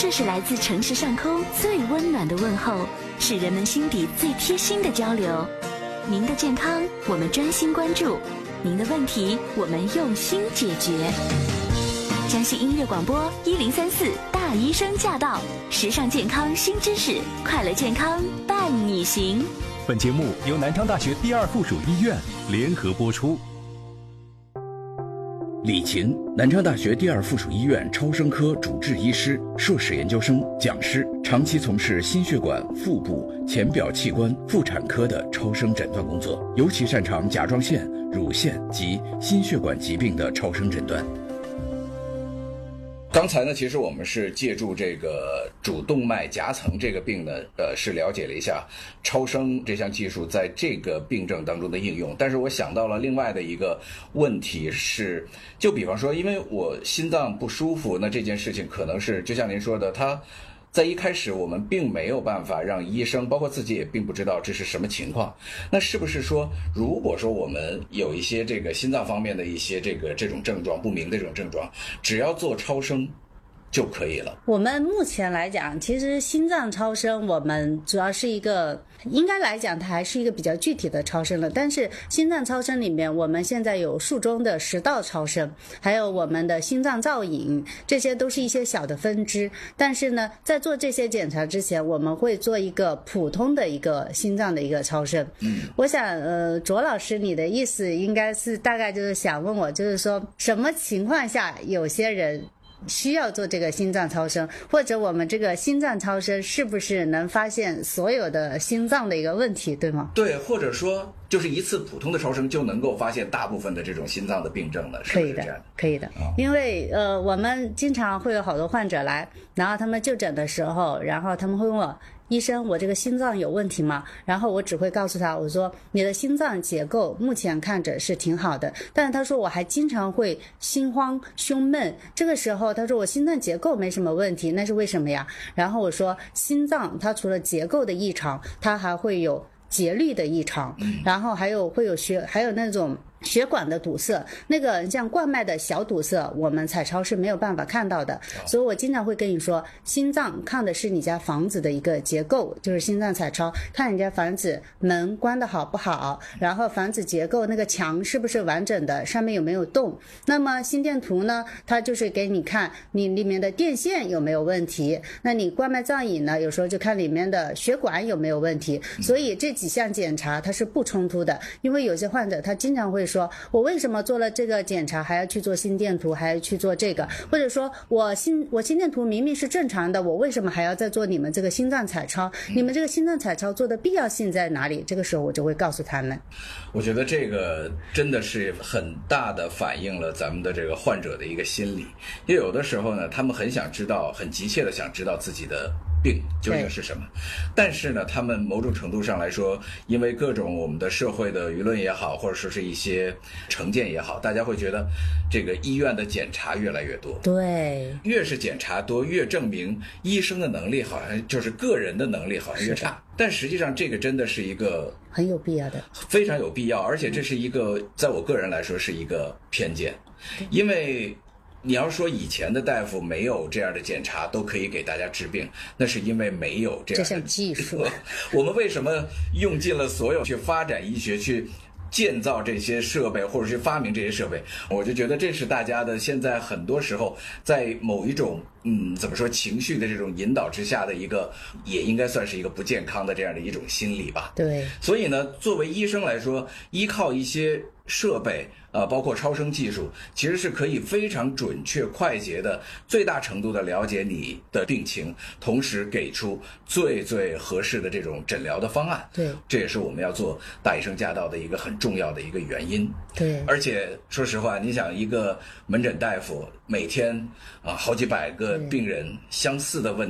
这是来自城市上空最温暖的问候，是人们心底最贴心的交流。您的健康，我们专心关注；您的问题，我们用心解决。江西音乐广播1034大医生驾到，时尚健康新知识，快乐健康伴你行。 本节目由南昌大学第二附属医院联合播出。 李琴，南昌大学第二附属医院超声科主治医师、硕士研究生、讲师，长期从事心血管、腹部、浅表器官、妇产科的超声诊断工作，尤其擅长甲状腺、乳腺及心血管疾病的超声诊断。刚才呢，其实我们是借助这个主动脉夹层这个病呢，是了解了一下超声这项技术在这个病症当中的应用。但是我想到了另外的一个问题是，就比方说，因为我心脏不舒服，那这件事情可能是就像您说的，它在一开始我们并没有办法让医生，包括自己也并不知道这是什么情况。那是不是说，如果说我们有一些这个心脏方面的一些这种症状不明的这种症状，只要做超声就可以了？ 我们目前来讲，其实心脏超声我们主要是一个，应该来讲它还是一个比较具体的超声了。但是心脏超声里面，我们现在有术中的食道超声，还有我们的心脏造影，这些都是一些小的分支。但是呢，在做这些检查之前，我们会做一个普通的一个心脏的一个超声。我想卓老师你的意思应该是大概就是想问我，就是说什么情况下有些人需要做这个心脏超声，或者我们这个心脏超声是不是能发现所有的心脏的一个问题，对吗？ 对，或者说就是一次普通的超声就能够发现大部分的这种心脏的病症呢？是不是这样？ 可以的。因为我们经常会有好多患者来，然后他们就诊的时候，然后他们会问我，医生，我这个心脏有问题吗？然后我只会告诉他，我说你的心脏结构目前看着是挺好的，但是他说我还经常会心慌胸闷，这个时候他说我心脏结构没什么问题，那是为什么呀？然后我说心脏它除了结构的异常，它还会有节律的异常，然后还有那种血管的堵塞，那个像冠脉的小堵塞，我们彩超是没有办法看到的。所以我经常会跟你说，心脏看的是你家房子的一个结构，就是心脏彩超看你家房子门关的好不好，然后房子结构那个墙是不是完整的，上面有没有洞。那么心电图呢，它就是给你看你里面的电线有没有问题，那你冠脉造影呢，有时候就看里面的血管有没有问题。所以这几项检查它是不冲突的，因为有些患者他经常会说，我为什么做了这个检查还要去做心电图，还要去做这个，或者说我心电图明明是正常的，我为什么还要再做你们这个心脏彩超？你们这个心脏彩超做的必要性在哪里？这个时候我就会告诉他们。 我觉得这个真的是很大的反映了咱们的这个患者的一个心理，因为有的时候呢，他们很想知道，很急切的想知道自己的病究竟是什么，但是呢，他们某种程度上来说，因为各种我们的社会的舆论也好，或者说是一些成见也好，大家会觉得这个医院的检查越来越多， 对， 越是检查多，越证明医生的能力好像就是个人的能力好像越差。但实际上这个真的是一个很有必要的， 非常有必要，而且这是一个在我个人来说是一个偏见，因为你要说以前的大夫没有这样的检查都可以给大家治病，那是因为没有这样的这项技术。 我们为什么用尽了所有去发展医学，去建造这些设备，或者是发明这些设备？我就觉得这是大家的现在很多时候在某一种怎么说情绪的这种引导之下的一个，也应该算是一个不健康的这样的一种心理吧。 对， 所以呢，作为医生来说，依靠一些设备包括超声技术，其实是可以非常准确快捷的最大程度的了解你的病情，同时给出最合适的这种诊疗的方案。 对， 这也是我们要做大医生驾到的一个很重要的一个原因。 对， 而且说实话，你想一个门诊大夫每天好几百个病人相似的问题，